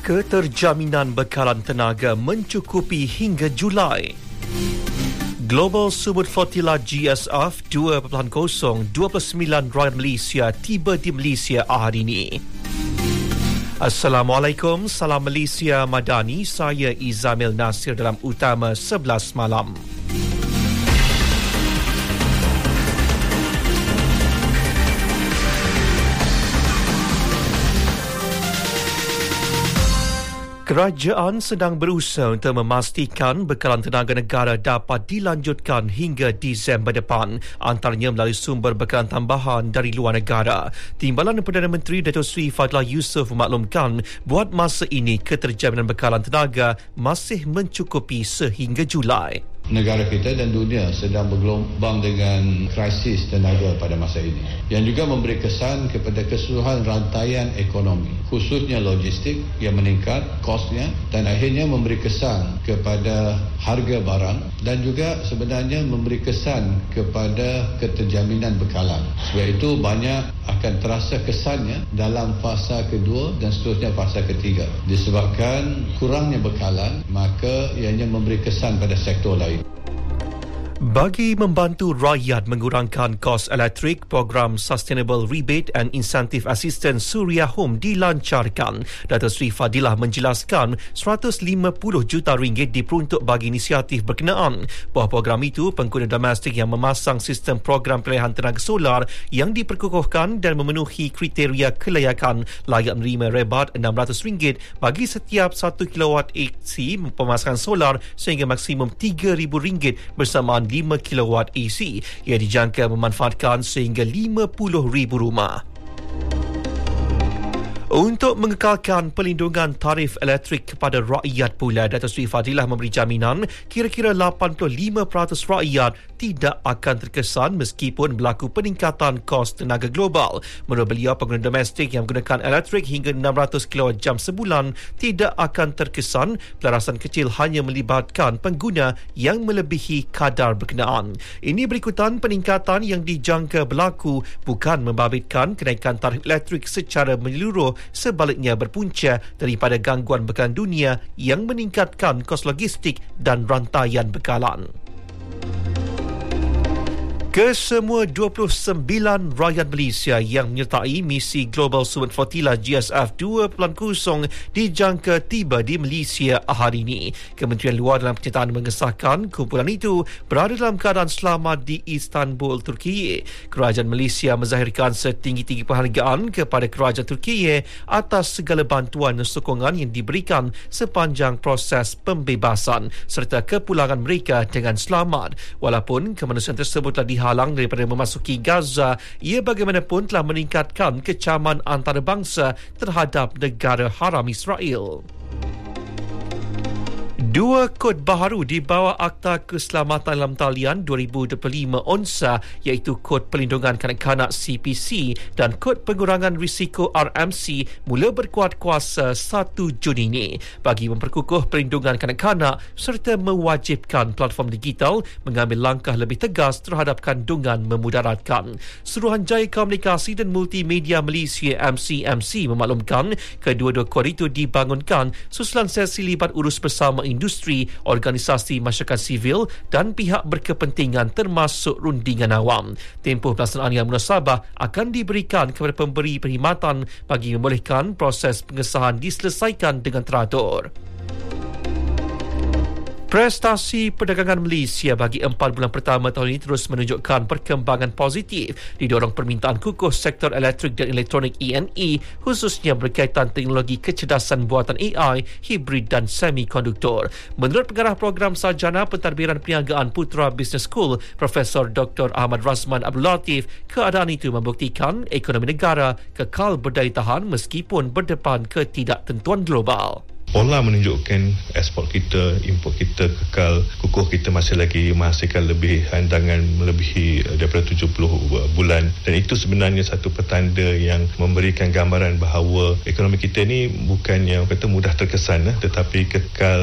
Keterjaminan bekalan tenaga mencukupi hingga Julai. Global Sumut Flotilla GSF 2.0 29 Royal Malaysia tiba di Malaysia hari ini. Assalamualaikum, salam Malaysia Madani, saya Izamil Nasir dalam Utama 11 malam. Kerajaan sedang berusaha untuk memastikan bekalan tenaga negara dapat dilanjutkan hingga Disember depan, antaranya melalui sumber bekalan tambahan dari luar negara. Timbalan Perdana Menteri Datuk Seri Fadlah Yusof memaklumkan buat masa ini keterjaminan bekalan tenaga masih mencukupi sehingga Julai. Negara kita dan dunia sedang bergelombang dengan krisis tenaga pada masa ini yang juga memberi kesan kepada keseluruhan rantaian ekonomi, khususnya logistik yang meningkat kosnya dan akhirnya memberi kesan kepada harga barang dan juga sebenarnya memberi kesan kepada keterjaminan bekalan. Sebab itu banyak akan terasa kesannya dalam fasa kedua dan seterusnya fasa ketiga. Disebabkan kurangnya bekalan, maka ianya memberi kesan pada sektor lain. Bagi membantu rakyat mengurangkan kos elektrik, program Sustainable Rebate and Incentive Assistance Suria Home dilancarkan. Datuk Seri Fadilah menjelaskan RM150 juta diperuntuk bagi inisiatif berkenaan. Buah program itu, pengguna domestik yang memasang sistem program pilihan tenaga solar yang diperkukuhkan dan memenuhi kriteria kelayakan layak menerima rebat RM600 bagi setiap 1 kilowatt AC pemasangan solar sehingga maksimum RM3,000 bersamaan 5 kilowatt AC. Ia dijangka memanfaatkan sehingga 50,000 rumah. Untuk mengekalkan pelindungan tarif elektrik kepada rakyat pula, Datuk Seri Fadilah memberi jaminan kira-kira 85% rakyat tidak akan terkesan meskipun berlaku peningkatan kos tenaga global. Menurut beliau, pengguna domestik yang menggunakan elektrik hingga 600 kWh sebulan tidak akan terkesan. Pelarasan kecil hanya melibatkan pengguna yang melebihi kadar berkenaan. Ini berikutan peningkatan yang dijangka berlaku bukan membabitkan kenaikan tarif elektrik secara menyeluruh, sebaliknya berpunca daripada gangguan bekalan dunia yang meningkatkan kos logistik dan rantaian bekalan. Kesemua 29 rakyat Malaysia yang menyertai misi Global Sumut Flotilla GSF 2.0 dijangka tiba di Malaysia hari ini. Kementerian Luar dalam pernyataan mengesahkan kumpulan itu berada dalam keadaan selamat di Istanbul, Turki. Kerajaan Malaysia menzahirkan setinggi-tinggi penghargaan kepada kerajaan Turki atas segala bantuan dan sokongan yang diberikan sepanjang proses pembebasan serta kepulangan mereka dengan selamat. Walaupun kemanusiaan tersebut telah halang daripada memasuki Gaza, ia bagaimanapun telah meningkatkan kecaman antarabangsa terhadap negara haram Israel. 2 kod baharu di bawah Akta Keselamatan dalam Talian 2025 ONSA, iaitu Kod Perlindungan Kanak-kanak CPC dan Kod Pengurangan Risiko RMC mula berkuat kuasa 1 Jun ini bagi memperkukuh perlindungan kanak-kanak serta mewajibkan platform digital mengambil langkah lebih tegas terhadap kandungan memudaratkan. Suruhanjaya Komunikasi dan Multimedia Malaysia MCMC memaklumkan kedua-dua kod itu dibangunkan susulan sesi libat urus bersama industri, organisasi masyarakat sivil dan pihak berkepentingan termasuk rundingan awam. Tempoh pelaksanaan yang munasabah akan diberikan kepada pemberi perkhidmatan bagi membolehkan proses pengesahan diselesaikan dengan teratur. Prestasi perdagangan Malaysia bagi 4 bulan pertama tahun ini terus menunjukkan perkembangan positif didorong permintaan kukuh sektor elektrik dan elektronik E&E, khususnya berkaitan teknologi kecerdasan buatan AI, hibrid dan semikonduktor. Menurut pengarah program sarjana pentadbiran perniagaan Putra Business School, Profesor Dr. Ahmad Razman Abdul Latif, keadaan itu membuktikan ekonomi negara kekal berdaya tahan meskipun berdepan ketidaktentuan global. Pola menunjukkan ekspor kita, import kita kekal, kukuh kita masih lagi menghasilkan lebih handangan melebihi daripada 70 bulan, dan itu sebenarnya satu petanda yang memberikan gambaran bahawa ekonomi kita ni bukannya kata mudah terkesan, tetapi kekal